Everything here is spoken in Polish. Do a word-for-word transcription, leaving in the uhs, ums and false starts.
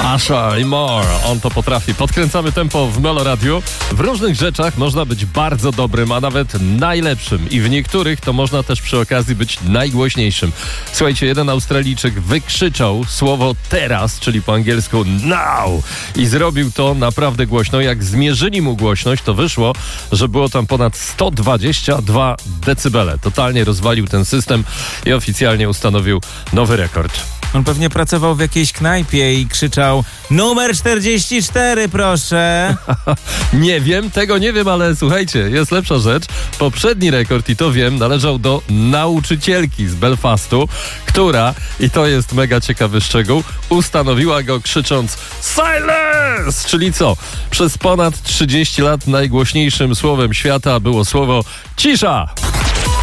Asha i More, on to potrafi. Podkręcamy tempo w Melo Radio. W różnych rzeczach można być bardzo dobrym, a nawet najlepszym. I w niektórych to można też przy okazji być najgłośniejszym. Słuchajcie, jeden Australijczyk wykrzyczał słowo teraz, czyli po angielsku now. I zrobił to naprawdę głośno. Jak zmierzyli mu głośność, to wyszło, że było tam ponad sto dwadzieścia dwa decybele. Totalnie rozwalił ten system i oficjalnie ustanowił nowy rekord. On pewnie pracował w jakiejś knajpie i krzyczał: numer czterdzieści cztery, proszę. Nie wiem, tego nie wiem, ale słuchajcie, jest lepsza rzecz. Poprzedni rekord, i to wiem, należał do nauczycielki z Belfastu, która, i to jest mega ciekawy szczegół, ustanowiła go krzycząc silence! Czyli co? Przez ponad trzydzieści lat najgłośniejszym słowem świata było słowo cisza!